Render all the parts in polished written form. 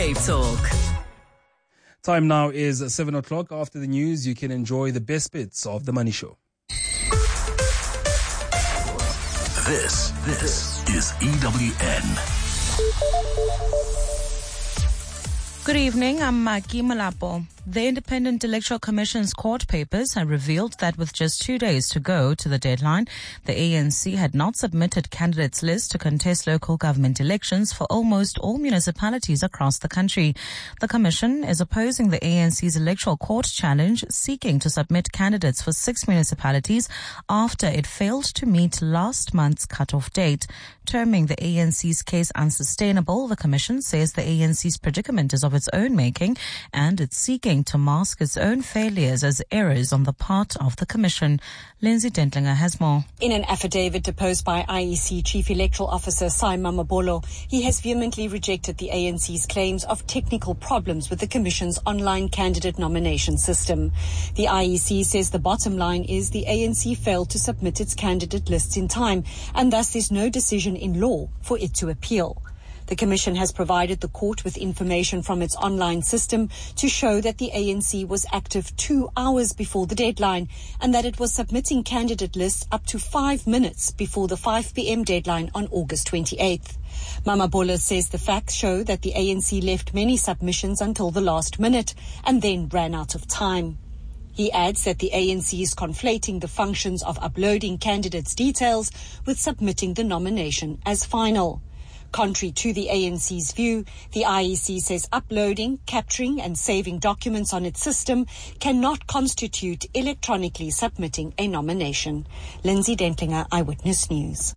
Cape Talk. Time now is 7 o'clock. After the news, you can enjoy the best bits of The Money Show. This is EWN. Good evening, I'm Maki Malapo. The Independent Electoral Commission's court papers have revealed that with just 2 days to go to the deadline, the ANC had not submitted candidates' lists to contest local government elections for almost all municipalities across the country. The Commission is opposing the ANC's electoral court challenge, seeking to submit candidates for 6 municipalities after it failed to meet last month's cut-off date. Terming the ANC's case unsustainable, the Commission says the ANC's predicament is of its own making and it's seeking to mask its own failures as errors on the part of the Commission. Lindsay Dentlinger has more. In an affidavit deposed by IEC Chief Electoral Officer Simon Mabolo, he has vehemently rejected the ANC's claims of technical problems with the Commission's online candidate nomination system. The IEC says the bottom line is the ANC failed to submit its candidate lists in time, and thus there's no decision in law for it to appeal. The Commission has provided the court with information from its online system to show that the ANC was active 2 hours before the deadline and that it was submitting candidate lists up to 5 minutes before the 5 p.m. deadline on August 28th. Mamabola says the facts show that the ANC left many submissions until the last minute and then ran out of time. He adds that the ANC is conflating the functions of uploading candidates' details with submitting the nomination as final. Contrary to the ANC's view, the IEC says uploading, capturing and saving documents on its system cannot constitute electronically submitting a nomination. Lindsay Dentlinger, Eyewitness News.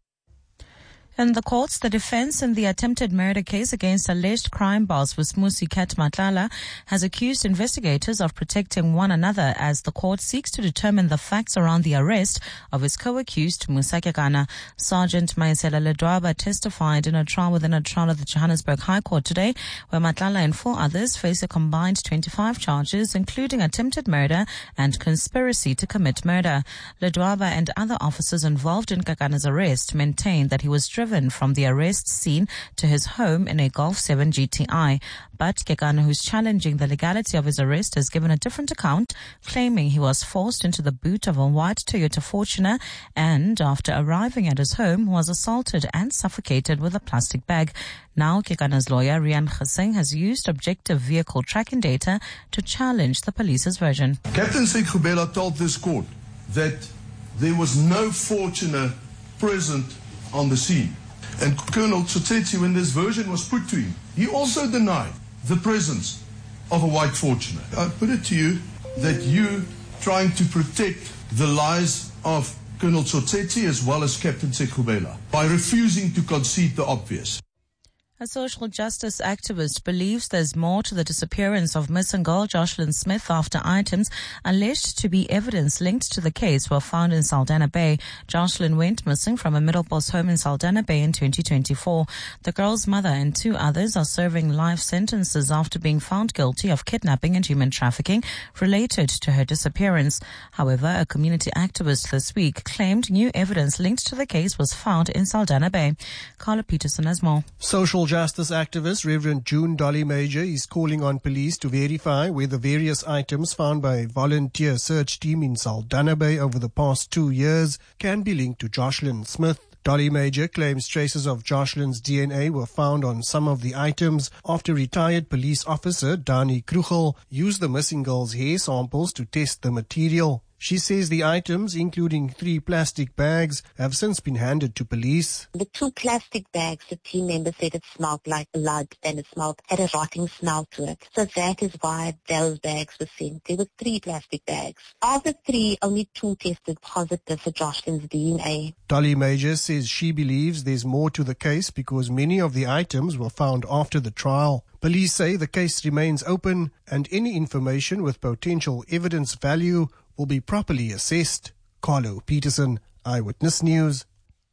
In the courts, the defense in the attempted murder case against alleged crime boss Vusmusi Matlala has accused investigators of protecting one another as the court seeks to determine the facts around the arrest of his co-accused Musa Kekana. Sergeant Maisela Ledwaba testified in a trial within a trial at the Johannesburg High Court today, where Matlala and 4 others face a combined 25 charges, including attempted murder and conspiracy to commit murder. Ledwaba and other officers involved in Kekana's arrest maintained that he was driven from the arrest scene to his home in a Golf 7 GTI. But Kekana, who's challenging the legality of his arrest, has given a different account, claiming he was forced into the boot of a white Toyota Fortuner and, after arriving at his home, was assaulted and suffocated with a plastic bag. Now, Kekana's lawyer, Rian Khaseng, has used objective vehicle tracking data to challenge the police's version. Captain Sekhubela told this court that there was no Fortuner present on the scene. And Colonel Tsotetsi, when this version was put to him, he also denied the presence of a white Fortuner. I put it to you that you trying to protect the lies of Colonel Tsotetsi as well as Captain Sekhubela by refusing to concede the obvious. A social justice activist believes there's more to the disappearance of missing girl Jocelyn Smith after items alleged to be evidence linked to the case were found in Saldanha Bay. Jocelyn went missing from a Middelbos home in Saldanha Bay in 2024. The girl's mother and 2 others are serving life sentences after being found guilty of kidnapping and human trafficking related to her disappearance. However, a community activist this week claimed new evidence linked to the case was found in Saldanha Bay. Carla Peterson has more. Social justice activist Reverend June Dolly Major is calling on police to verify whether various items found by a volunteer search team in Saldanha Bay over the past 2 years can be linked to Jocelyn Smith. Dolly Major claims traces of Jocelyn's DNA were found on some of the items after retired police officer Dani Krugel used the missing girl's hair samples to test the material. She says the items, including 3 plastic bags, have since been handed to police. The 2 plastic bags, the team members said it smelled like blood and it had a rotting smell to it. So that is why those bags were sent. There were 3 plastic bags. Of the 3, only 2 tested positive for Jocelyn's DNA. Dolly Major says she believes there's more to the case because many of the items were found after the trial. Police say the case remains open and any information with potential evidence value will be properly assessed. Carlo Peterson, Eyewitness News.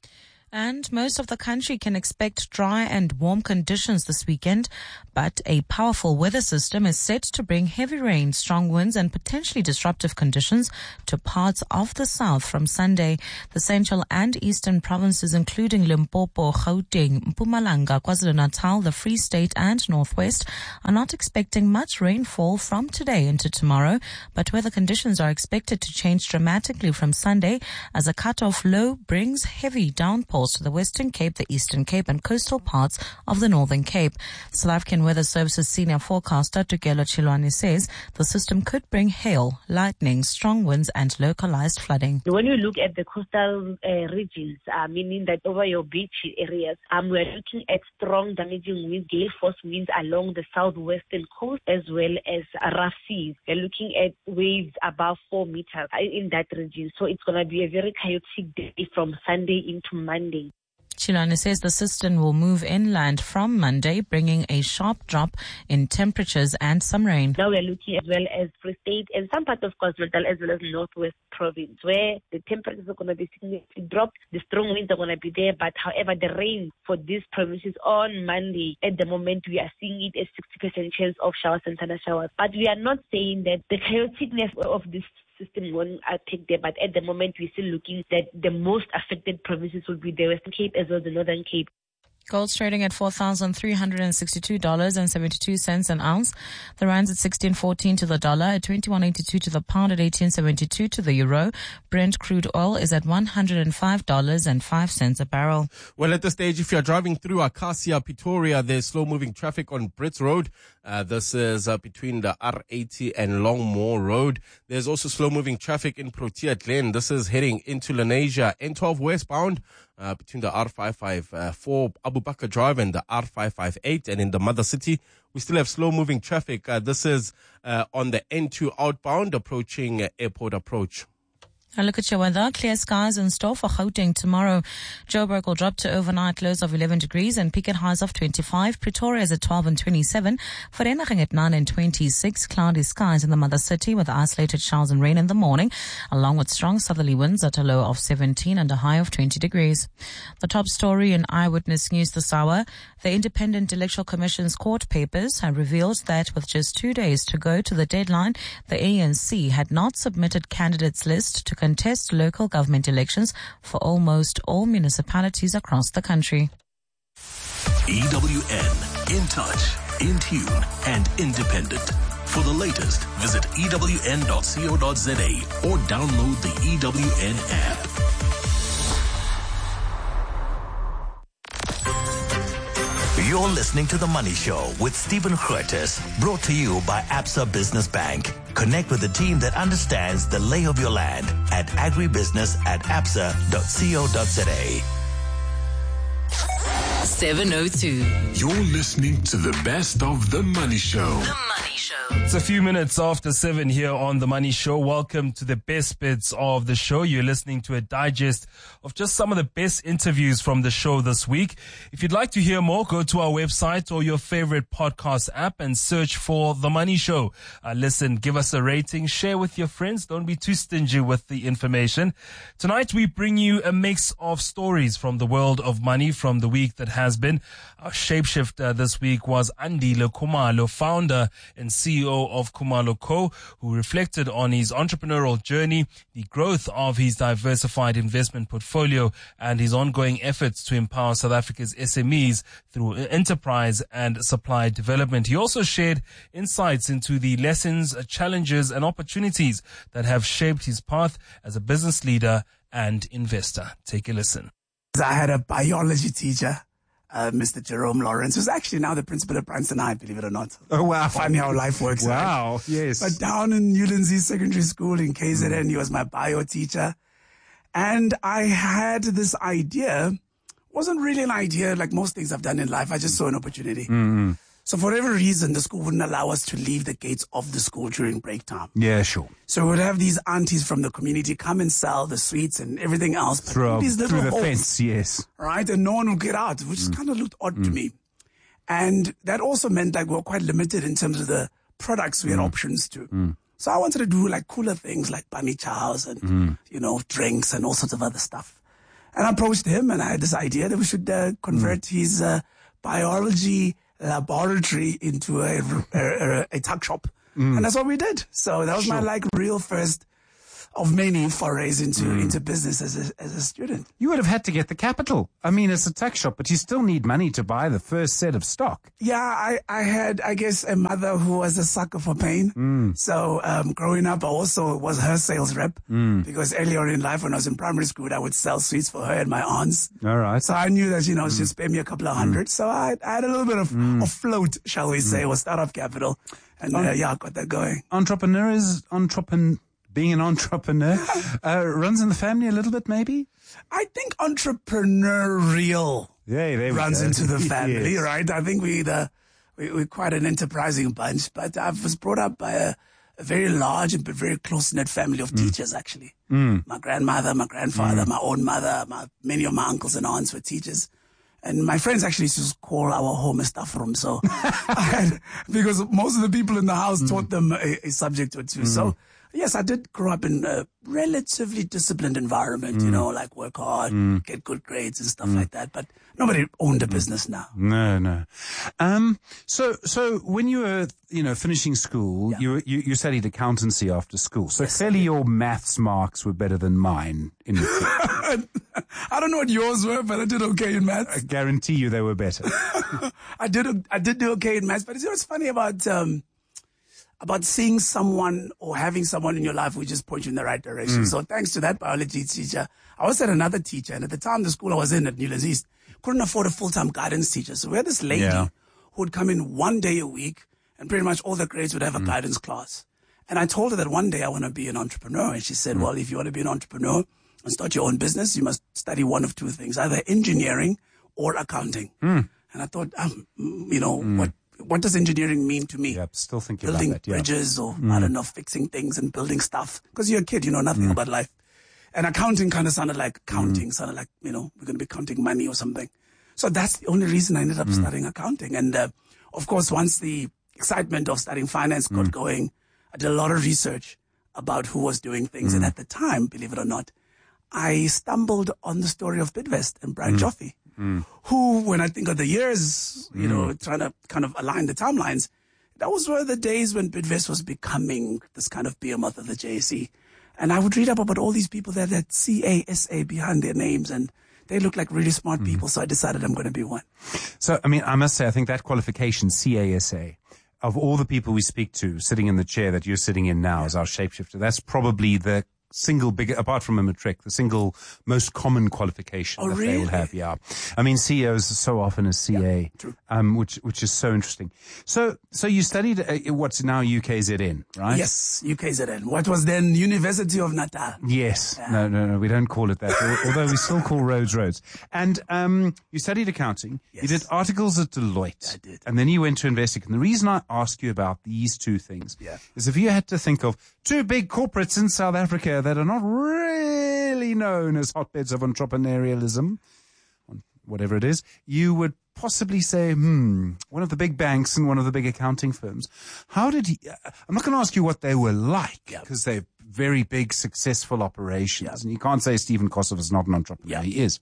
And most of the country can expect dry and warm conditions this weekend, but a powerful weather system is set to bring heavy rain, strong winds and potentially disruptive conditions to parts of the south from Sunday. The central and eastern provinces, including Limpopo, Gauteng, Mpumalanga, KwaZulu-Natal, the Free State and Northwest, are not expecting much rainfall from today into tomorrow, but weather conditions are expected to change dramatically from Sunday as a cut-off low brings heavy downpours to the Western Cape, the Eastern Cape and coastal parts of the Northern Cape. South African Weather Services senior forecaster Tukelo Chilwane says the system could bring hail, lightning, strong winds and localized flooding. When you look at the coastal regions, meaning that over your beach areas, we're looking at strong damaging winds, gale force winds along the southwestern coast as well as rough seas. We're looking at waves above 4 meters in that region. So it's going to be a very chaotic day from Sunday into Monday. Chilwane says the system will move inland from Monday, bringing a sharp drop in temperatures and some rain. Now we're looking as well as Free State and some parts of KwaZulu-Natal as well as Northwest Province, where the temperatures are going to be significantly dropped. The strong winds are going to be there, but however, the rain for these provinces on Monday, at the moment, we are seeing it as 60% chance of showers and thunder showers. But we are not saying that the chaoticness of this system won't take there, but at the moment we're still looking that the most affected provinces will be the Western Cape as well as the Northern Cape. Gold's trading at $4,362.72 an ounce. The rand's at 16.14 to the dollar, at 21.82 to the pound, at 18.72 to the euro. Brent crude oil is at $105.05 a barrel. Well, at this stage, if you're driving through Acacia, Pretoria, there's slow-moving traffic on Brits Road. This is between the R80 and Longmore Road. There's also slow-moving traffic in Protea Glen. This is heading into Lenasia. N12 westbound between the R554 Abu Bakr Drive and the R558. And in the Mother City, we still have slow-moving traffic. This is on the N2 outbound approaching Airport Approach. A look at your weather. Clear skies in store for Gauteng tomorrow. Joburg will drop to overnight lows of 11 degrees and peak at highs of 25. Pretoria is at 12 and 27. Vereeniging at 9 and 26. Cloudy skies in the Mother City with isolated showers and rain in the morning, along with strong southerly winds at a low of 17 and a high of 20 degrees. The top story in Eyewitness News this hour. The Independent Electoral Commission's court papers have revealed that with just 2 days to go to the deadline, the ANC had not submitted candidates list to contest local government elections for almost all municipalities across the country. EWN, in touch, in tune, and independent. For the latest, visit ewn.co.za or download the EWN app. You're listening to The Money Show with Stephen Curtis, brought to you by Absa Business Bank. Connect with the team that understands the lay of your land at agribusiness@absa.co.za. 7:02. You're listening to the best of The Money Show. The Money Show. It's a few minutes after 7 here on The Money Show. Welcome to the best bits of the show. You're listening to a digest of just some of the best interviews from the show this week. If you'd like to hear more, go to our website or your favorite podcast app and search for The Money Show. Listen, give us a rating, share with your friends. Don't be too stingy with the information. Tonight, we bring you a mix of stories from the world of money from the week that has been. Our shapeshifter this week was Andile Khumalo, founder and CEO of Khumalo Co., who reflected on his entrepreneurial journey, the growth of his diversified investment portfolio, and his ongoing efforts to empower South Africa's SMEs through enterprise and supply development. He also shared insights into the lessons, challenges, and opportunities that have shaped his path as a business leader and investor. Take a listen. I had a biology teacher, Mr. Jerome Lawrence, who's actually now the principal of Bryanston High, believe it or not. Oh, wow. Funny how life works. Wow, right? yes. But down in Newlands Secondary School in KZN, he was my bio teacher. And I had this idea. Wasn't really an idea like most things I've done in life. I just saw an opportunity. Mm-hmm. So for whatever reason, the school wouldn't allow us to leave the gates of the school during break time. Yeah, sure. So we would have these aunties from the community come and sell the sweets and everything else. Through the holes, fence, yes. Right? And no one would get out, which kind of looked odd to me. And that also meant like we were quite limited in terms of the products we had options to. So I wanted to do like cooler things like bunny chows and, you know, drinks and all sorts of other stuff. And I approached him, and I had this idea that we should convert his biology laboratory into a tuck shop. And that's what we did. So that was my real first of many forays into business as a student. You would have had to get the capital. I mean, it's a tuck shop, but you still need money to buy the first set of stock. Yeah, I had, I guess, a mother who was a sucker for pain. So growing up, I also was her sales rep because earlier in life when I was in primary school, I would sell sweets for her and my aunts. All right. So I knew that, she'd spare me a couple of hundred. So I had a little bit of float, shall we say, or startup capital. And I got that going. Being an entrepreneur runs in the family a little bit, maybe? I think entrepreneurial runs into the family, right? I think we're quite an enterprising bunch, but I was brought up by a very large and very close-knit family of teachers, actually. My grandmother, my grandfather, my own mother, many of my uncles and aunts were teachers. And my friends actually used to call our home a staff room. So because most of the people in the house taught them a subject or two. So yes, I did grow up in a relatively disciplined environment, like work hard, get good grades and stuff like that. But nobody owned a business now. No. So when you were, finishing school, you studied accountancy after school. So clearly your maths marks were better than mine in the field. I don't know what yours were, but I did okay in maths. I guarantee you they were better. I did do okay in maths, but what's funny about seeing someone or having someone in your life who just point you in the right direction. So thanks to that biology teacher, I was at another teacher, and at the time the school I was in at Newlands East couldn't afford a full-time guidance teacher. So we had this lady who would come in 1 day a week, and pretty much all the grades would have a guidance class. And I told her that one day I want to be an entrepreneur. And she said, well, if you want to be an entrepreneur and start your own business, you must study one of two things, either engineering or accounting. And I thought, what does engineering mean to me? Yeah, still thinking building about that. Bridges or, I don't know, fixing things and building stuff. Because you're a kid, you know nothing about life. And accounting kind of sounded like counting, sounded like, we're going to be counting money or something. So that's the only reason I ended up studying accounting. And, of course, once the excitement of studying finance got going, I did a lot of research about who was doing things. And at the time, believe it or not, I stumbled on the story of Bidvest and Brian Joffe. Who, when I think of the years, trying to kind of align the timelines, that was were the days when Bidvest was becoming this kind of behemoth of the JSE. And I would read up about all these people that had CASA behind their names, and they look like really smart people. So I decided I'm going to be one. So, I must say, I think that qualification, CASA, of all the people we speak to sitting in the chair that you're sitting in now as our shapeshifter, that's probably the single biggest, apart from a matric, the single most common qualification that they will have. Yeah. I mean, CEOs so often as CA, which is so interesting. So you studied what's now UKZN, right? Yes, UKZN. What was then University of Natal. Yes. Yeah. No, we don't call it that, although we still call roads. And you studied accounting. Yes. You did articles at Deloitte. I did. And then you went to Investec. And the reason I ask you about these two things is if you had to think of two big corporates in South Africa that are not really known as hotbeds of entrepreneurialism, whatever it is, you would possibly say, one of the big banks and one of the big accounting firms. How did he, I'm not going to ask you what they were like, because they're very big, successful operations. And you can't say Stephen Kosoff is not an entrepreneur. He is.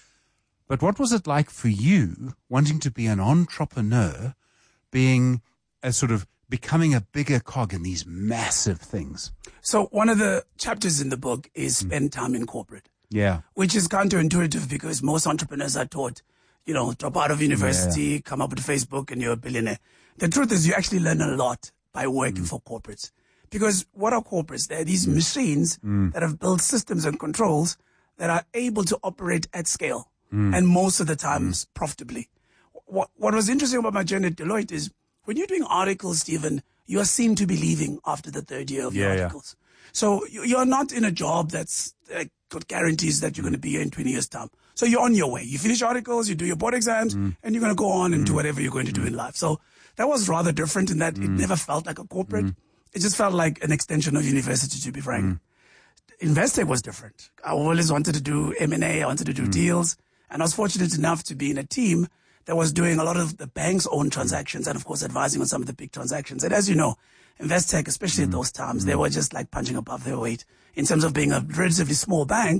But what was it like for you wanting to be an entrepreneur, being a sort of becoming a bigger cog in these massive things? So one of the chapters in the book is spend time in corporate. Yeah. Which is counterintuitive because most entrepreneurs are taught, drop out of university, come up with Facebook and you're a billionaire. The truth is you actually learn a lot by working for corporates. Because what are corporates? They're these machines that have built systems and controls that are able to operate at scale. And most of the times profitably. What was interesting about my journey at Deloitte is when you're doing articles, Stephen, you are seen to be leaving after the third year of your articles. So you're not in a job that's got guarantees that you're going to be here in 20 years' time. So you're on your way. You finish articles, you do your board exams, and you're going to go on and do whatever you're going to do in life. So that was rather different in that it never felt like a corporate. It just felt like an extension of university, to be frank. Investec was different. I always wanted to do M&A. I wanted to do deals. And I was fortunate enough to be in a team that was doing a lot of the bank's own transactions and, of course, advising on some of the big transactions. And as you know, Investec, especially at those times, they were just like punching above their weight in terms of being a relatively small bank,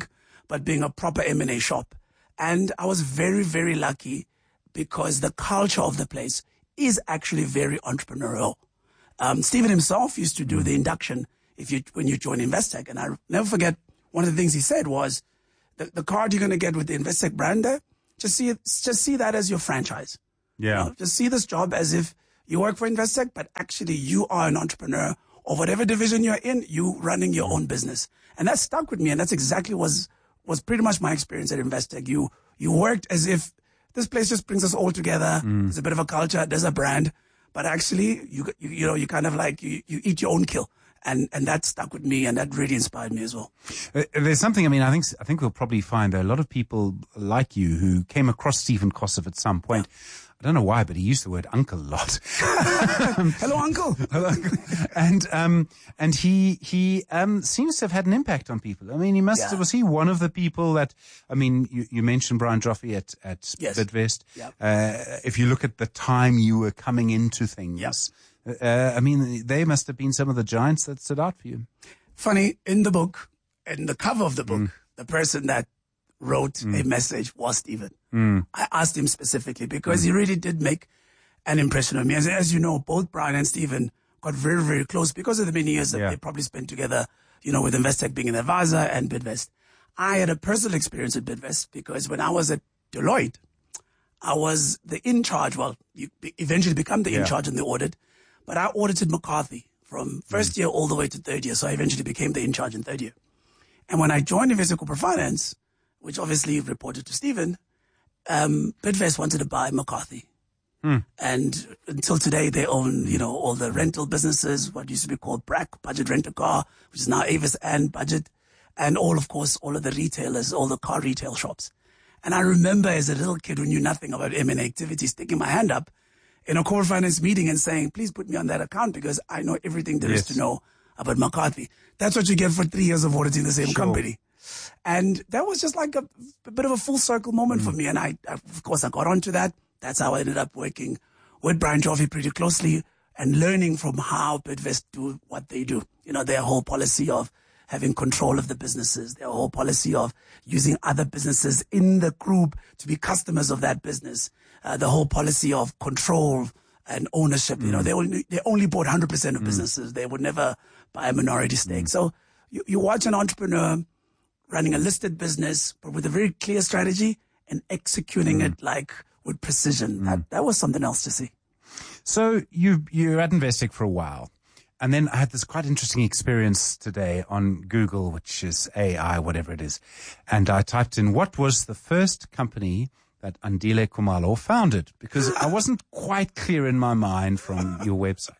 but being a proper M&A shop. And I was very, very lucky because the culture of the place is actually very entrepreneurial. Stephen himself used to do the induction when you join Investec. And I'll never forget, one of the things he said was, the card you're going to get with the Investec brand there, just see that as your franchise. Yeah. You know, just see this job as if you work for Investec, but actually you are an entrepreneur, or whatever division you're in, you running your own business. And that stuck with me, and that's exactly was pretty much my experience at Investec. You worked as if this place just brings us all together. There's a bit of a culture, there's a brand, but actually you kind of like you eat your own kill. And that stuck with me, and that really inspired me as well. There's something, I think we'll probably find there are a lot of people like you who came across Stephen Koseff at some point. Yeah. I don't know why, but he used the word uncle a lot. Hello, uncle. Hello, uncle. And he seems to have had an impact on people. I mean, was he one of the people that, you mentioned Brian Joffe at Bidvest. Yeah. If you look at the time you were coming into things, they must have been some of the giants that stood out for you. Funny, in the book, in the cover of the book, the person that wrote a message was Stephen. I asked him specifically because he really did make an impression on me. As you know, both Brian and Stephen got very, very close because of the many years that they probably spent together, with Investec being an advisor and Bidvest. I had a personal experience at Bidvest because when I was at Deloitte, I was the in-charge. Well, you eventually become the in-charge in the audit, but I audited McCarthy from first year all the way to third year. So I eventually became the in-charge in third year. And when I joined Investec Corporate Finance, which obviously reported to Stephen, Bidvest wanted to buy McCarthy. And until today, they own, all the rental businesses, what used to be called BRAC, Budget Rent a Car, which is now Avis and Budget, and all of the retailers, all the car retail shops. And I remember as a little kid who knew nothing about M&A activities, sticking my hand up in a corporate finance meeting and saying, please put me on that account because I know everything there is to know about McCarthy. That's what you get for 3 years of auditing the same company. And that was just like a bit of a full circle moment for me. And I got onto that. That's how I ended up working with Brian Joffe pretty closely and learning from how Bidvest do what they do. Their whole policy of having control of the businesses, their whole policy of using other businesses in the group to be customers of that business, the whole policy of control and ownership. They only bought 100% of businesses. They would never buy a minority stake. So you watch an entrepreneur running a listed business, but with a very clear strategy and executing it with precision. That was something else to see. So you're at Investec for a while. And then I had this quite interesting experience today on Google, which is AI, whatever it is. And I typed in, what was the first company that Andile Khumalo founded? Because I wasn't quite clear in my mind from your website.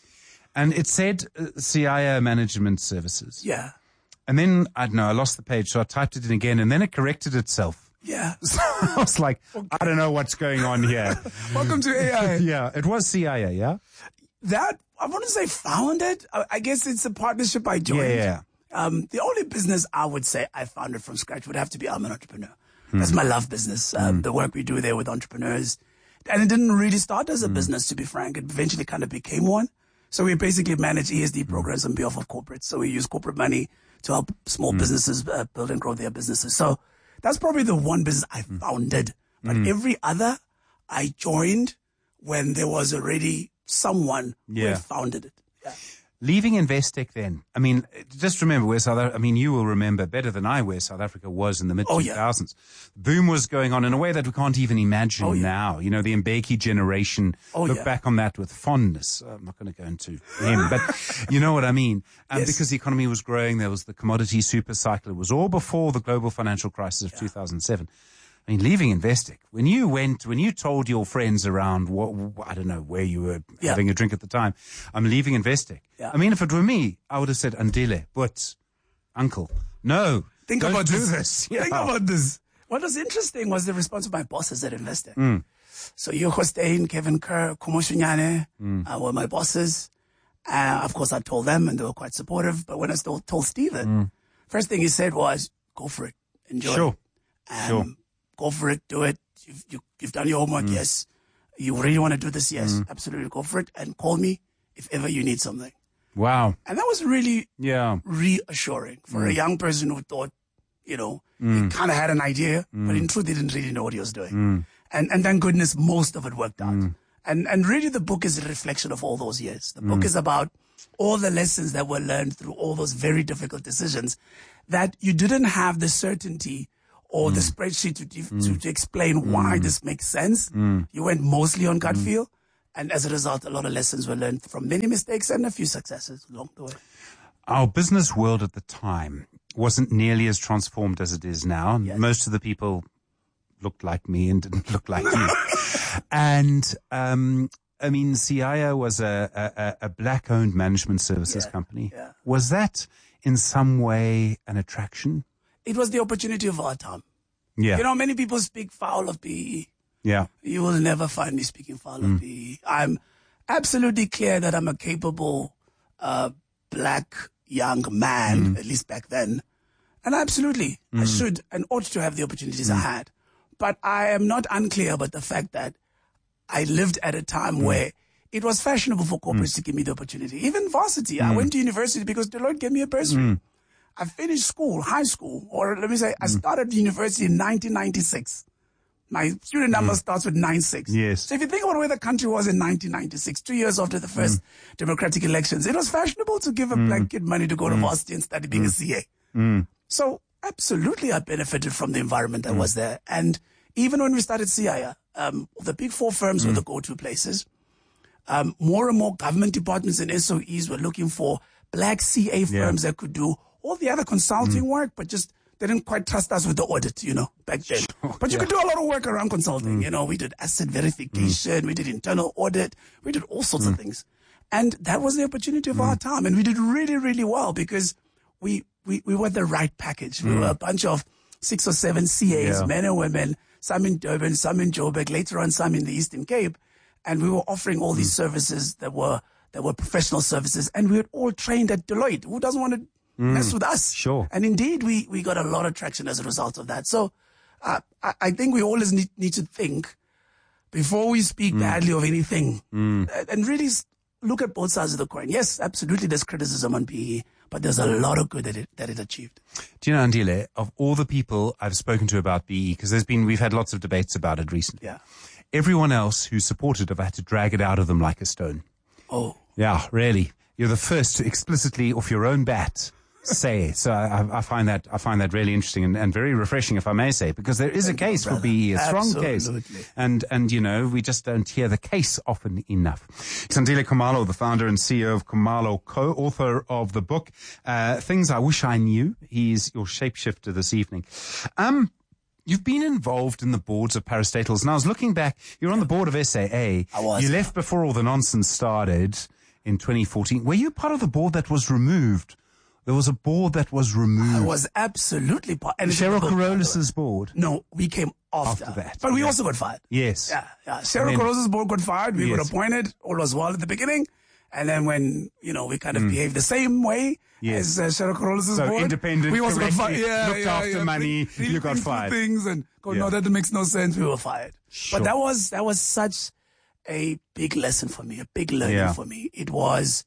And it said CIO Management Services. Yeah. And then, I don't know, I lost the page, so I typed it in again, and then it corrected itself. Yeah. So I was like, I don't know what's going on here. Welcome to AI. Yeah, it was CIA, yeah? That, I wouldn't say founded. I guess it's a partnership I joined. Yeah. The only business I would say I founded from scratch would have to be I'm an entrepreneur. That's my love business. The work we do there with entrepreneurs. And it didn't really start as a business, to be frank. It eventually kind of became one. So we basically manage ESD programs on behalf of corporates. So we use corporate money to help small businesses build and grow their businesses. So that's probably the one business I founded. But every other I joined when there was already someone who had founded it. Yeah. Leaving Investec then, just remember where you will remember better than I where South Africa was in the mid-2000s. Boom was going on in a way that we can't even imagine now. The Mbeki generation look back on that with fondness. I'm not going to go into him, but you know what I mean. Because the economy was growing, there was the commodity super cycle. It was all before the global financial crisis of 2007. Leaving Investec, when you told your friends around I don't know where you were having a drink at the time, I'm leaving Investec. Yeah. If it were me, I would have said, Andile, but uncle, no, Think don't about do this. Yeah. Think about this. What was interesting was the response of my bosses at Investec. So Hugo Steyn, Kevin Kerr, Kumo Shunyane were my bosses. Of course, I told them and they were quite supportive. But when I told Stephen, first thing he said was, go for it. Enjoy it. Go for it. Do it. You've done your homework. Yes. You really want to do this? Yes. Absolutely. Go for it. And call me if ever you need something. Wow. And that was really reassuring for a young person who thought He kind of had an idea, but in truth, he didn't really know what he was doing. And thank goodness most of it worked out. And really the book is a reflection of all those years. The book is about all the lessons that were learned through all those very difficult decisions that you didn't have the certainty or the spreadsheet to explain why this makes sense. You went mostly on gut feel. And as a result, a lot of lessons were learned from many mistakes and a few successes along the way. Our business world at the time wasn't nearly as transformed as it is now. Yes. Most of the people looked like me and didn't look like you. And, Siaya was a black-owned management services company. Yeah. Was that in some way an attraction? It was the opportunity of our time. Yeah. Many people speak foul of PE. Yeah. You will never find me speaking foul of PE. I'm absolutely clear that I'm a capable black young man, at least back then. And absolutely, I should and ought to have the opportunities I had. But I am not unclear about the fact that I lived at a time where it was fashionable for corporates to give me the opportunity. Even varsity. I went to university because Deloitte gave me a bursary. I finished school, high school, or let me say, I started university in 1996. My student number starts with 96. Yes. So if you think about where the country was in 1996, 2 years after the first democratic elections, it was fashionable to give a black kid money to go to varsity and study being a CA. So absolutely I benefited from the environment that was there. And even when we started CIA, the big four firms were the go-to places. More and more government departments and SOEs were looking for black CA firms that could do all the other consulting work, but just they didn't quite trust us with the audit, back then. Sure, but you could do a lot of work around consulting. We did asset verification, we did internal audit, we did all sorts of things. And that was the opportunity of our time. And we did really, really well because we were the right package. We were a bunch of 6 or 7 CAs, men and women, some in Durban, some in Joburg, later on some in the Eastern Cape. And we were offering all these services that were professional services. And we were all trained at Deloitte. Who doesn't want to mess with us? Sure. And indeed, we got a lot of traction as a result of that. So I think we always need to think before we speak badly of anything and really look at both sides of the coin. Yes, absolutely, there's criticism on PE, but there's a lot of good that it achieved. Do you know, Andile, of all the people I've spoken to about PE, because we've had lots of debates about it recently. Yeah. Everyone else who supported it, I've had to drag it out of them like a stone. Oh. Yeah, really. You're the first to explicitly, off your own bat, say it. So I find that really interesting and very refreshing, if I may say, because there is a case for PE, a strong case. And we just don't hear the case often enough. Sandile Khumalo, the founder and CEO of Khumalo, co-author of the book, Things I Wish I Knew. He's your shapeshifter this evening. You've been involved in the boards of parastatals. And I was looking back, you're on the board of SAA. I was. You left before all the nonsense started in 2014. Were you part of the board that was removed? There was a board that was removed. I was absolutely part. And Cheryl Carolus' board? No, we came after that. But we also got fired. Yes. Yeah. Cheryl Carolus' board got fired. We got appointed. All was well at the beginning. And then when, we kind of behaved the same way as Cheryl Carolus' board. Independent, we also got fired. Looked after money, you got fired. Things and no, that makes no sense. We were fired. Sure. But that was such a big lesson for me, a big learning for me. It was,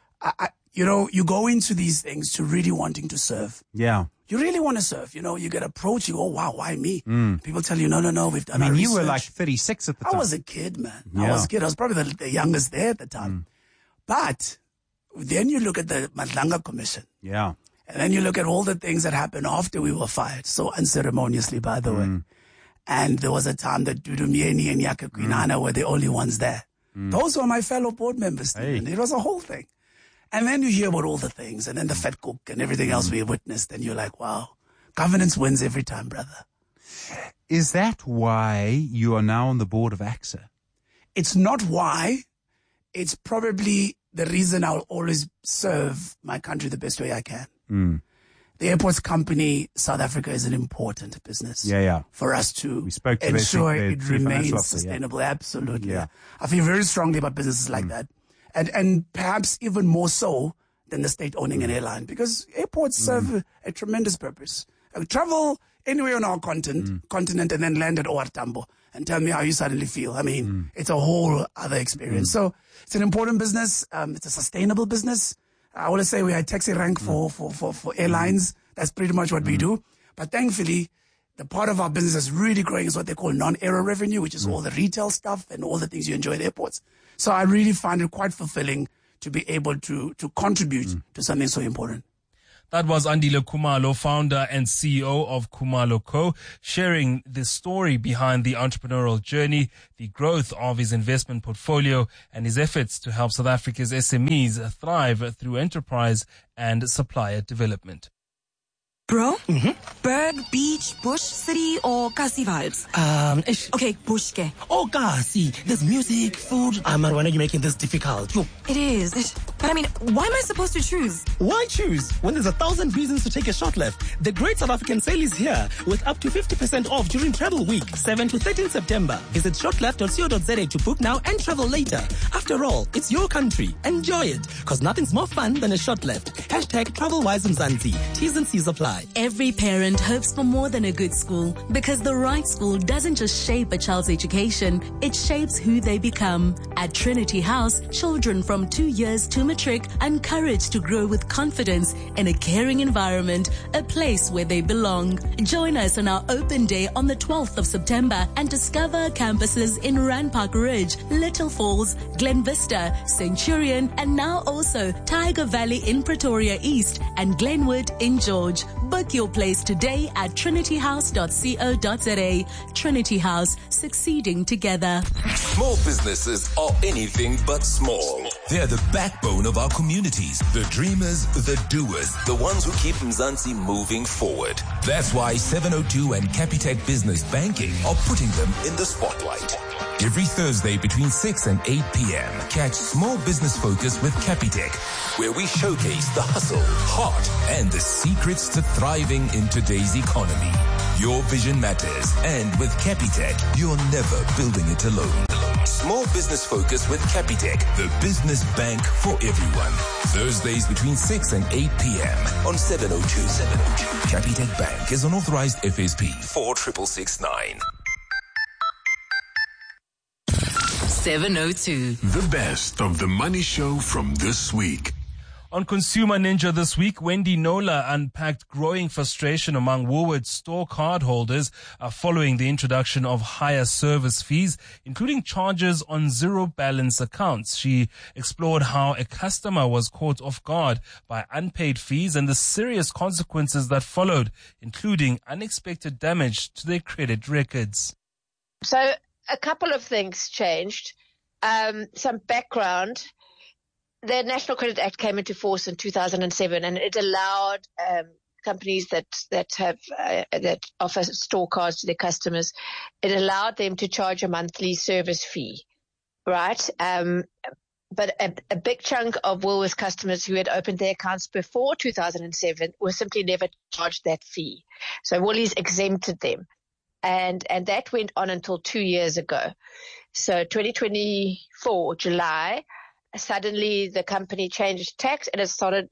you go into these things to really wanting to serve. Yeah. You really want to serve. You get approached, you go, wow, why me? People tell you, no, we've done our you research. were like 36 at the time. I was a kid, man. Yeah. I was a kid. I was probably the youngest there at the time. But then you look at the Madlanga Commission. Yeah. And then you look at all the things that happened after we were fired, so unceremoniously, by the way. And there was a time that Dudu Myeni and Yaka Kwinana were the only ones there. Those were my fellow board members, Stephen. It was a whole thing. And then you hear about all the things, and then the fat cook and everything else we witnessed, and you're like, wow, governance wins every time, brother. Is that why you are now on the board of AXA? It's not why. It's probably the reason I'll always serve my country the best way I can. The airports company, South Africa, is an important business for us to ensure it remains sustainable. Absolutely. Yeah. I feel very strongly about businesses like that. And perhaps even more so than the state owning an airline, because airports serve a tremendous purpose. Travel anywhere on our continent and then land at OR Tambo and tell me how you suddenly feel. I mean, it's a whole other experience. So it's an important business. It's a sustainable business. I always say we are taxi rank for airlines. That's pretty much what we do. But thankfully, the part of our business that's really growing is what they call non-aero revenue, which is all the retail stuff and all the things you enjoy at airports. So I really find it quite fulfilling to be able to contribute to something so important. That was Andile Khumalo, founder and CEO of Khumalo Co., sharing the story behind the entrepreneurial journey, the growth of his investment portfolio, and his efforts to help South Africa's SMEs thrive through enterprise and supplier development. Bro? Berg, beach, bush, city, or Kasi vibes? Okay, bush ke. Oh, Kasi. There's music, food. Marwana, why are you making this difficult? Yo. It is. But I mean, why am I supposed to choose? Why choose? When there's 1,000 reasons to take a short left. The Great South African Sale is here with up to 50% off during Travel Week, 7 to 13 September. Visit shortleft.co.za to book now and travel later. After all, it's your country. Enjoy it. Because nothing's more fun than a short left. Hashtag TravelWise Mzansi. T's and C's apply. Every parent hopes for more than a good school, because the right school doesn't just shape a child's education, it shapes who they become. At Trinity House, children from 2 years to matric are encouraged to grow with confidence in a caring environment, a place where they belong. Join us on our open day on the 12th of September and discover campuses in Randpark Ridge, Little Falls, Glen Vista, Centurion, and now also Tiger Valley in Pretoria East and Glenwood in George. Book your place today at trinityhouse.co.za. Trinity House, succeeding together. Small businesses are anything but small. They're the backbone of our communities, the dreamers, the doers, the ones who keep Mzansi moving forward. That's why 702 and Capitec Business Banking are putting them in the spotlight. Every Thursday between 6 and 8 p.m., catch Small Business Focus with Capitec, where we showcase the hustle, heart, and the secrets to thriving in today's economy. Your vision matters, and with Capitec, you're never building it alone. Small Business Focus with Capitec, the business bank for everyone. Thursdays between 6 and 8 p.m. on 702. Capitec Bank is an authorized FSP 46669. 702. The best of the Money Show from this week. On Consumer Ninja this week, Wendy Nola unpacked growing frustration among Woolworths store card holders following the introduction of higher service fees, including charges on zero balance accounts. She explored how a customer was caught off guard by unpaid fees and the serious consequences that followed, including unexpected damage to their credit records. So a couple of things changed. Some background. The National Credit Act came into force in 2007, and it allowed companies that offer store cards to their customers. It allowed them to charge a monthly service fee, right? But a big chunk of Woolworths customers who had opened their accounts before 2007 were simply never charged that fee. So Woolies exempted them. And that went on until 2 years ago. So 2024, July, suddenly the company changed tack, and it started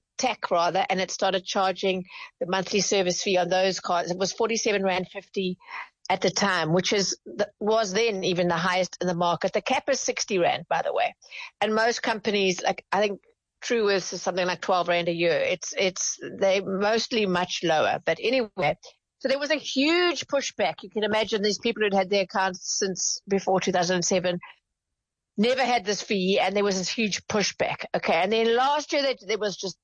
charging the monthly service fee on those cards. It was 47 Rand 50 at the time, which was then even the highest in the market. The cap is 60 Rand, by the way. And most companies, like I think Truworths is something like 12 Rand a year. They're mostly much lower. But anyway, so there was a huge pushback. You can imagine these people who'd had their accounts since before 2007 never had this fee, and there was this huge pushback. Okay. And then last year they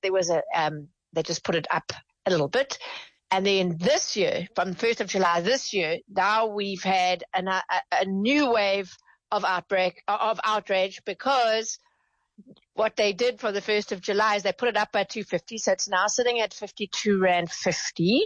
just put it up a little bit. And then this year, from the 1st of July this year, now we've had a new wave of outrage, because what they did for the 1st of July is they put it up by 250. So it's now sitting at 52 Rand 50.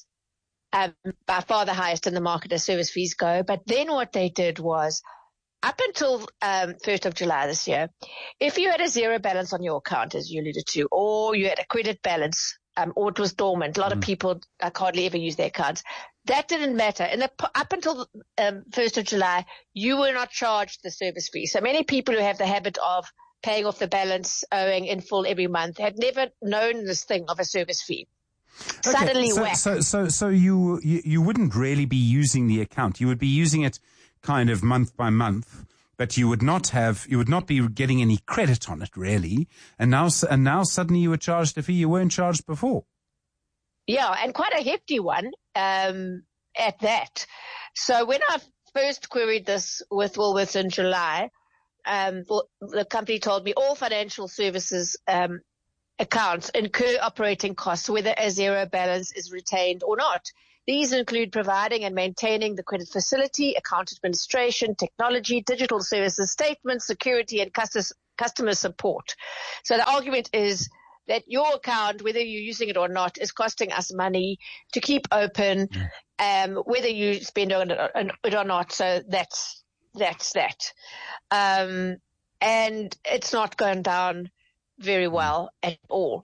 By far the highest in the market as service fees go. But then what they did was, up until 1st of July this year, if you had a zero balance on your account, as you alluded to, or you had a credit balance, or it was dormant, a lot of people hardly ever use their accounts, that didn't matter. Up until 1st of July, you were not charged the service fee. So many people who have the habit of paying off the balance owing in full every month had never known this thing of a service fee. Suddenly whack. So you wouldn't really be using the account. You would be using it kind of month by month, but you would not be getting any credit on it really. And now suddenly you were charged a fee you weren't charged before. Yeah, and quite a hefty one. at that. So when I first queried this with Woolworths in July, the company told me all financial services accounts incur operating costs, whether a zero balance is retained or not. These include providing and maintaining the credit facility, account administration, technology, digital services, statements, security, and customer support. So the argument is that your account, whether you're using it or not, is costing us money to keep open, whether you spend on it or not. So that's that. And it's not going down very well at all.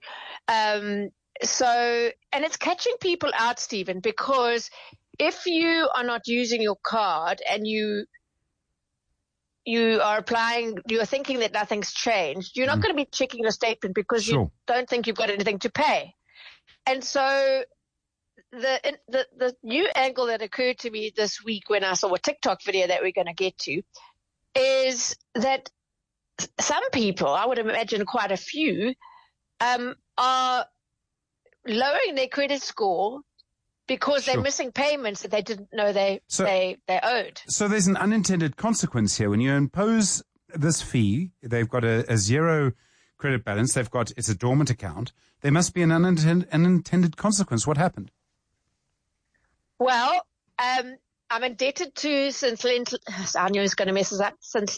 And it's catching people out, Stephen, because if you are not using your card and you are applying, you are thinking that nothing's changed, you're not going to be checking your statement because you don't think you've got anything to pay. And so the new angle that occurred to me this week when I saw a TikTok video that we're going to get to is that some people, I would imagine quite a few, are lowering their credit score because they're missing payments that they didn't know they owed. So there's an unintended consequence here. When you impose this fee, they've got a zero credit balance. It's a dormant account. There must be an unintended consequence. What happened? Well, I'm indebted to Anya is going to mess us up. Since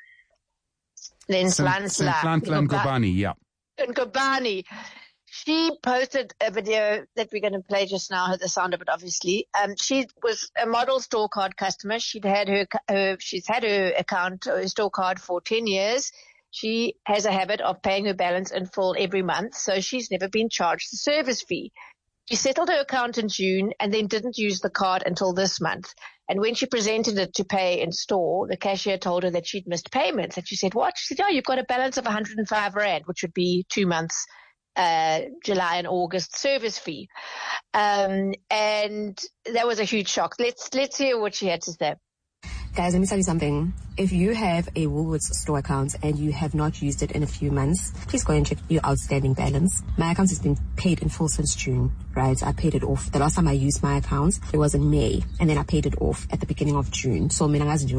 Ngubane, yeah. Ngubane. She posted a video that we're going to play just now, the sound of it, obviously. She was a model store card customer. She's had her account, her store card for 10 years. She has a habit of paying her balance in full every month, so she's never been charged the service fee. She settled her account in June and then didn't use the card until this month. And when she presented it to pay in store, the cashier told her that she'd missed payments. And she said, what? She said, oh, you've got a balance of 105 Rand, which would be 2 months July and August service fee. And that was a huge shock. Let's hear what she had to say. Guys, let me tell you something. If you have a Woolworths store account and you have not used it in a few months, please go and check your outstanding balance. My account has been paid in full since June, right? I paid it off. The last time I used my account, it was in May, and then I paid it off at the beginning of June. So,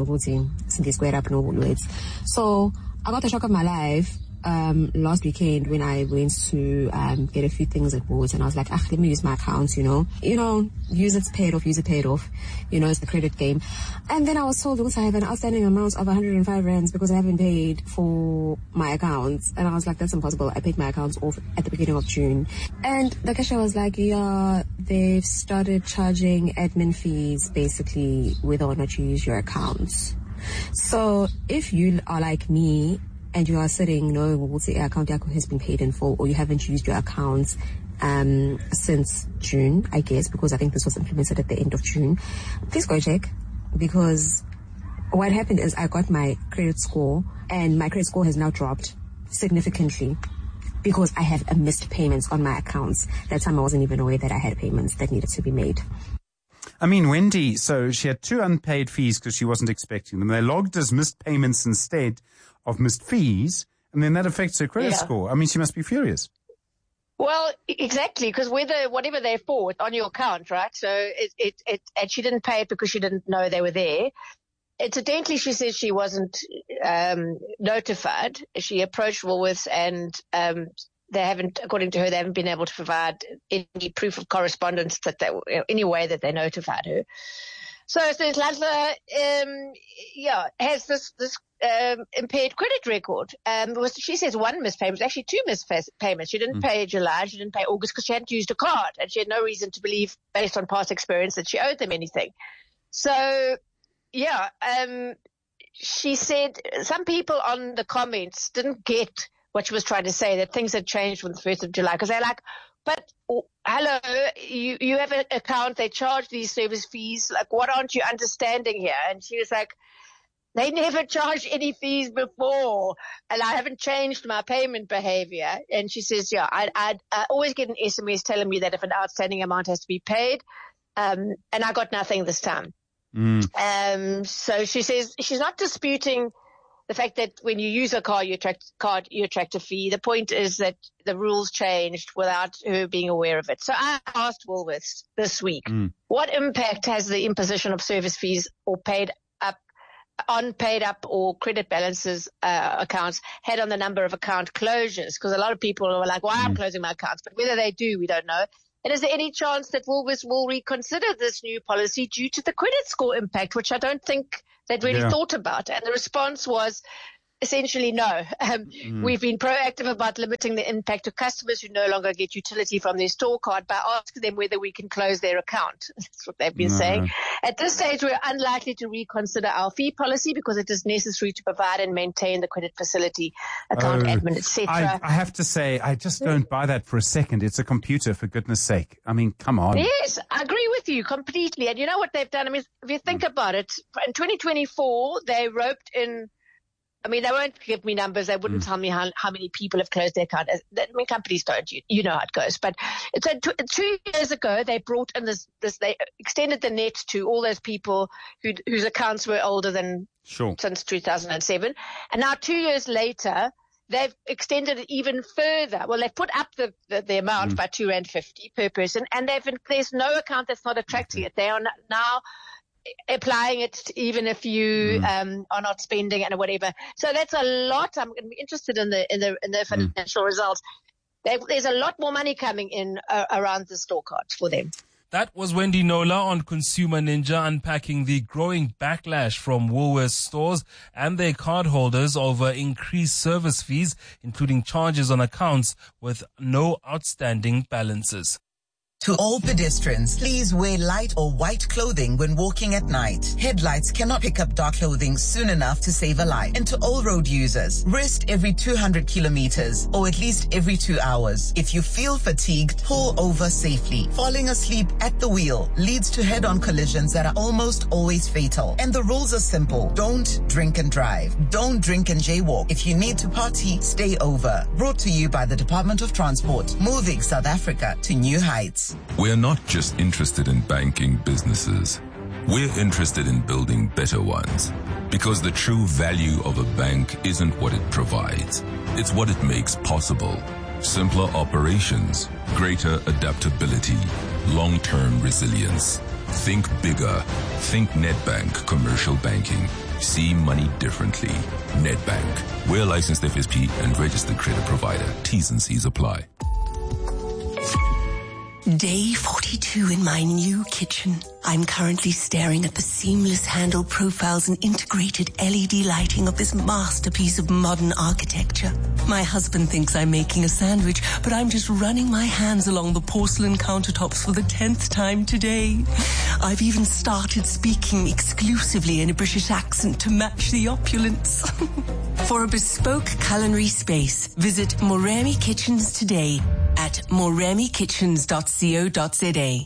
so I got the shock of my life last weekend when I went to get a few things at Woolworths, and I was like, let me use my account, use it, pay it off, it's the credit game. And then I was told I have an outstanding amount of 105 Rands because I haven't paid for my account. And I was like, that's impossible. I paid my account off at the beginning of June. And the cashier was like, yeah, they've started charging admin fees basically whether or not you use your account. So if you are like me, and you are sitting, we'll say your account has been paid in full, or you haven't used your account since June, I guess, because I think this was implemented at the end of June, please go check, because what happened is I got my credit score, and my credit score has now dropped significantly because I have missed payments on my accounts. That time I wasn't even aware that I had payments that needed to be made. I mean, Wendy, so she had 2 unpaid fees because she wasn't expecting them. They logged as missed payments instead of missed fees, and then that affects her credit score. I mean, she must be furious. Well, exactly, because whatever they're for on your account, right? So and she didn't pay it because she didn't know they were there. Incidentally, she says she wasn't notified. She approached Woolworths and they haven't, according to her, they haven't been able to provide any proof of correspondence that any way that they notified her. So Lanza, has this impaired credit record. She says 1 missed payment, actually 2 missed payments. She didn't pay July, she didn't pay August because she hadn't used a card, and she had no reason to believe, based on past experience, that she owed them anything. So, she said some people on the comments didn't get what she was trying to say, that things had changed from the 1st of July, because they're like, but hello, you have an account, they charge these service fees, like what aren't you understanding here? And she was like, they never charged any fees before, and I haven't changed my payment behavior. And she says, I always get an SMS telling me that if an outstanding amount has to be paid, and I got nothing this time. So she says she's not disputing the fact that when you use a card, you attract a fee. The point is that the rules changed without her being aware of it. So I asked Woolworths this week, what impact has the imposition of service fees or paid up or credit balances accounts had on the number of account closures? Because a lot of people are like, I'm closing my accounts. But whether they do, we don't know. And is there any chance that Woolworths will reconsider this new policy due to the credit score impact, which I don't think they'd really thought about? And the response was essentially no. We've been proactive about limiting the impact to customers who no longer get utility from their store card by asking them whether we can close their account. That's what they've been saying. At this stage, we're unlikely to reconsider our fee policy because it is necessary to provide and maintain the credit facility, account admin, etc. I have to say, I just don't buy that for a second. It's a computer, for goodness sake. I mean, come on. Yes, I agree with you completely. And you know what they've done? I mean, if you think about it, in 2024, they roped in, I mean, they won't give me numbers. They wouldn't tell me how many people have closed their account. I mean, companies don't. You know how it goes. But so 2 years ago, they brought in this. They extended the net to all those people whose accounts were older than since 2007. And now 2 years later, they've extended it even further. Well, they've put up the amount by R2.50 per person, and there's no account that's not attracting it. They are now applying it even if you are not spending and whatever. So that's a lot. I'm going to be interested in the financial results. There's a lot more money coming in around the store cards for them. That was Wendy Nola on Consumer Ninja, unpacking the growing backlash from Woolworths stores and their cardholders over increased service fees, including charges on accounts with no outstanding balances. To all pedestrians, please wear light or white clothing when walking at night. Headlights cannot pick up dark clothing soon enough to save a life. And to all road users, rest every 200 kilometers or at least every 2 hours. If you feel fatigued, pull over safely. Falling asleep at the wheel leads to head-on collisions that are almost always fatal. And the rules are simple. Don't drink and drive. Don't drink and jaywalk. If you need to party, stay over. Brought to you by the Department of Transport, moving South Africa to new heights. We're not just interested in banking businesses. We're interested in building better ones. Because the true value of a bank isn't what it provides. It's what it makes possible. Simpler operations, greater adaptability, long-term resilience. Think bigger. Think Nedbank Commercial Banking. See money differently. Nedbank. We're licensed FSP and registered credit provider. T's and C's apply. Day 42 in my new kitchen. I'm currently staring at the seamless handle profiles and integrated LED lighting of this masterpiece of modern architecture. My husband thinks I'm making a sandwich, but I'm just running my hands along the porcelain countertops for the 10th time today. I've even started speaking exclusively in a British accent to match the opulence. For a bespoke culinary space, visit Moremi Kitchens today at moremikitchens.co.za.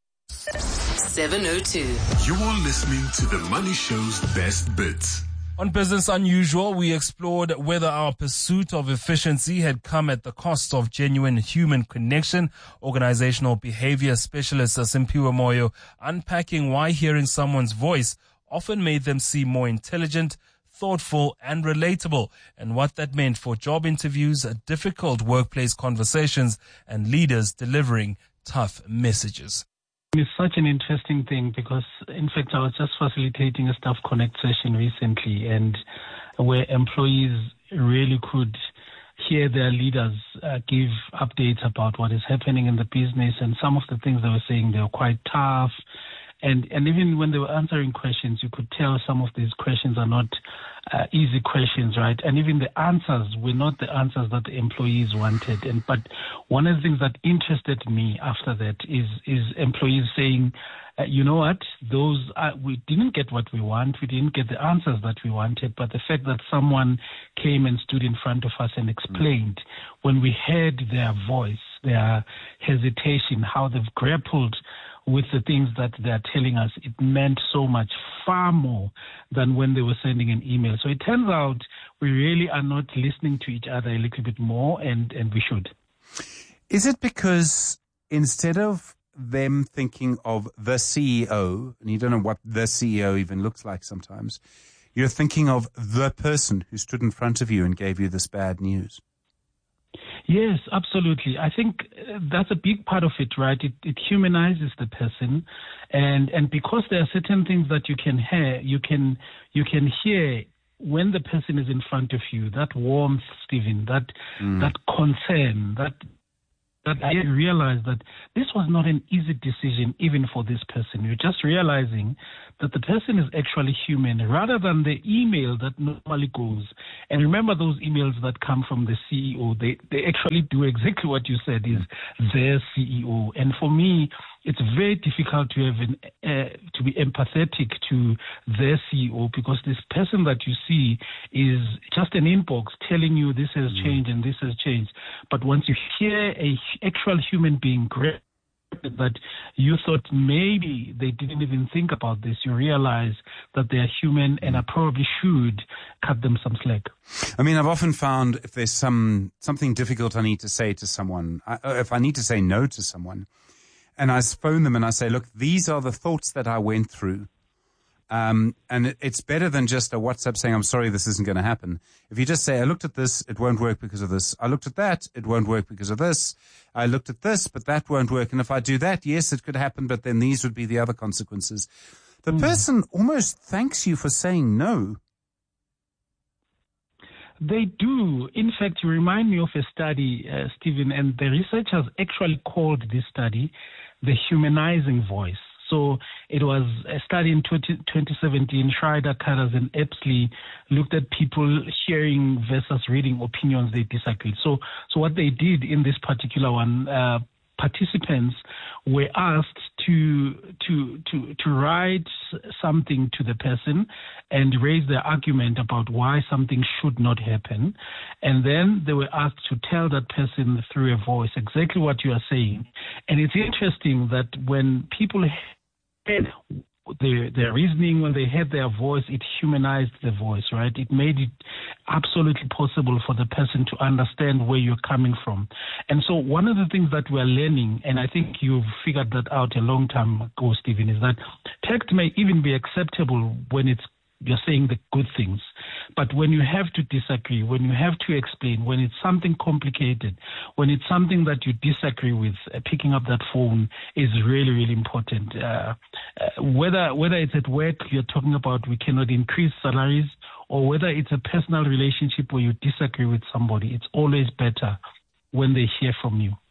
702. You're listening to The Money Show's best bits. On Business Unusual, we explored whether our pursuit of efficiency had come at the cost of genuine human connection. Organizational behavior specialist Simpiwe Moyo unpacking why hearing someone's voice often made them seem more intelligent, thoughtful and relatable, and what that meant for job interviews, difficult workplace conversations, and leaders delivering tough messages. It's such an interesting thing because, in fact, I was just facilitating a staff connect session recently, and where employees really could hear their leaders give updates about what is happening in the business, and some of the things they were saying, they were quite tough. And even when they were answering questions, you could tell some of these questions are not easy questions, right? And even the answers were not the answers that the employees wanted. But one of the things that interested me after that is employees saying, you know what, we didn't get what we want. We didn't get the answers that we wanted. But the fact that someone came and stood in front of us and explained, when we heard their voice, their hesitation, how they've grappled with the things that they're telling us, it meant so much, far more than when they were sending an email. So it turns out we really are not listening to each other a little bit more, and we should. Is it because instead of them thinking of the CEO, and you don't know what the CEO even looks like sometimes, you're thinking of the person who stood in front of you and gave you this bad news. Yes, absolutely. I think that's a big part of it, right? It humanizes the person, and because there are certain things that you can hear, you can hear when the person is in front of you. That warmth, Stephen, that concern, that I realized that this was not an easy decision even for this person. You're just realizing that the person is actually human rather than the email that normally goes. And remember those emails that come from the CEO, they actually do exactly what you said, is their CEO. And for me, it's very difficult to have to be empathetic to their CEO, because this person that you see is just an inbox telling you this has changed and this has changed. But once you hear a actual human being that you thought maybe they didn't even think about this, you realize that they are human, and I probably should cut them some slack. I mean, I've often found if there's something difficult I need to say to someone, if I need to say no to someone, and I phone them and I say, look, these are the thoughts that I went through. And it's better than just a WhatsApp saying, I'm sorry, this isn't going to happen. If you just say, I looked at this, it won't work because of this. I looked at that, it won't work because of this. I looked at this, but that won't work. And if I do that, yes, it could happen, but then these would be the other consequences. The person almost thanks you for saying no. They do. In fact, you remind me of a study, Stephen, and the researchers actually called this study the humanizing voice. So it was a study in 2017. Schreider, Karas, and Epsley looked at people hearing versus reading opinions they disagreed. So what they did in this particular one, participants were asked to write something to the person and raise their argument about why something should not happen. And then they were asked to tell that person through a voice exactly what you are saying. And it's interesting that when people heard their reasoning, when they heard their voice, it humanized the voice, right? It made it absolutely possible for the person to understand where you're coming from. And so one of the things that we're learning, and I think you've figured that out a long time ago, Stephen, is that text may even be acceptable when you're saying the good things. But when you have to disagree, when you have to explain, when it's something complicated, when it's something that you disagree with, picking up that phone is really, really important. Whether it's at work, you're talking about we cannot increase salaries, or whether it's a personal relationship where you disagree with somebody, it's always better when they hear from you.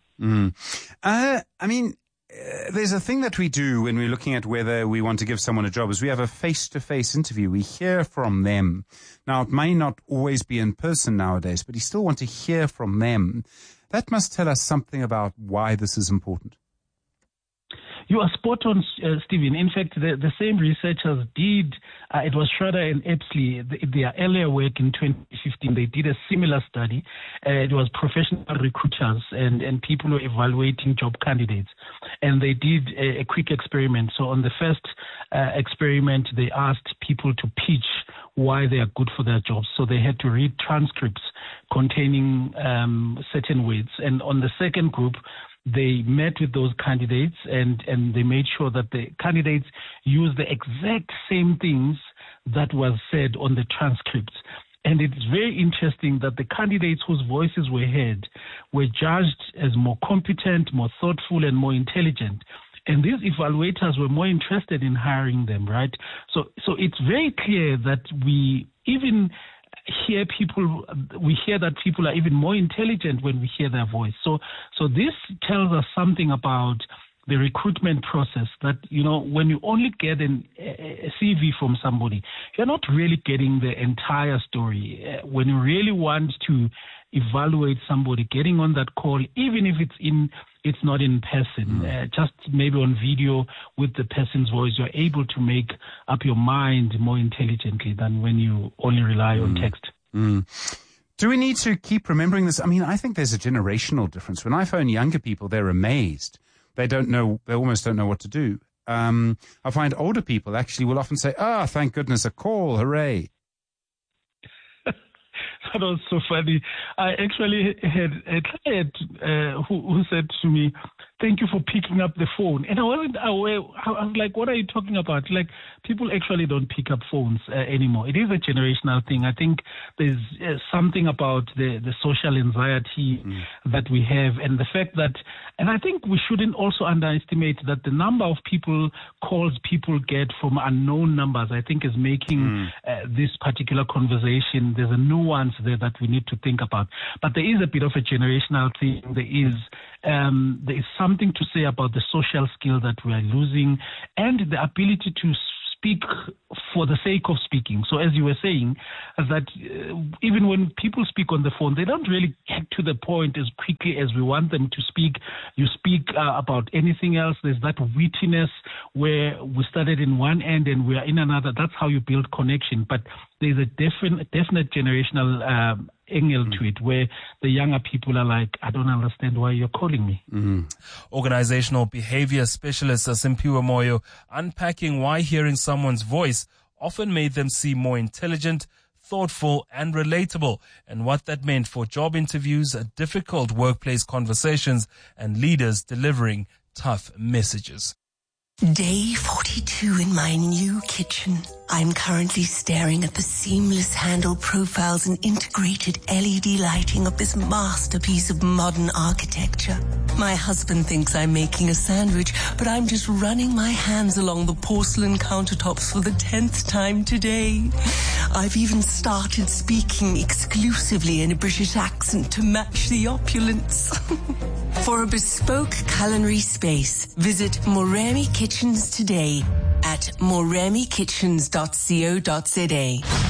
There's a thing that we do when we're looking at whether we want to give someone a job is we have a face-to-face interview. We hear from them. Now, it may not always be in person nowadays, but you still want to hear from them. That must tell us something about why this is important. You are spot on, Stephen. In fact, the same researchers did, it was Schroeder and Epsley, their earlier work in 2015, they did a similar study. It was professional recruiters and people who were evaluating job candidates. And they did a quick experiment. So on the first experiment, they asked people to pitch why they are good for their jobs. So they had to read transcripts containing certain words. And on the second group, they met with those candidates and they made sure that the candidates used the exact same things that was said on the transcripts. And it's very interesting that the candidates whose voices were heard were judged as more competent, more thoughtful, and more intelligent. And these evaluators were more interested in hiring them, right? So it's very clear that we hear that people are even more intelligent when we hear their voice. So this tells us something about the recruitment process, that, when you only get a CV from somebody, you're not really getting the entire story. When you really want to evaluate somebody, getting on that call, even if it's not in person, just maybe on video with the person's voice, you're able to make up your mind more intelligently than when you only rely on text. Do we need to keep remembering this? I mean, I think there's a generational difference. When I phone younger people, they're amazed. They almost don't know what to do. I find older people actually will often say, thank goodness, a call, hooray. That was so funny. I actually had a client who said to me, thank you for picking up the phone. And I wasn't aware. I was like, what are you talking about? Like, people actually don't pick up phones anymore. It is a generational thing. I think there's something about the social anxiety that we have, and the fact that, and I think we shouldn't also underestimate that the number of calls people get from unknown numbers, I think, is making this particular conversation, there's a nuance there that we need to think about. But there is a bit of a generational thing. There is something to say about the social skill that we are losing and the ability to speak for the sake of speaking. So as you were saying, that even when people speak on the phone, they don't really get to the point as quickly as we want them to speak. You speak about anything else. There's that wittiness where we started in one end and we are in another. That's how you build connection. But there's a definite generational angle to it, where the younger people are like, I don't understand why you're calling me. Organizational behavior specialist Simpiwe Moyo unpacking why hearing someone's voice often made them seem more intelligent, thoughtful and relatable, and what that meant for job interviews, difficult workplace conversations, and leaders delivering tough messages. Day 42 in my new kitchen. I'm currently staring at the seamless handle profiles and integrated LED lighting of this masterpiece of modern architecture. My husband thinks I'm making a sandwich, but I'm just running my hands along the porcelain countertops for the 10th time today. I've even started speaking exclusively in a British accent to match the opulence. For a bespoke culinary space, visit Moremi Kitchens today at moremikitchens.co.za.